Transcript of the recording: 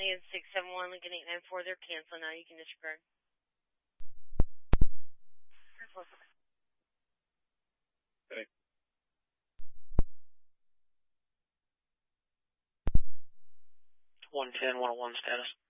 Lincoln 671, Lincoln 894, they're canceled now. You can disregard. Okay. 110, 101 status.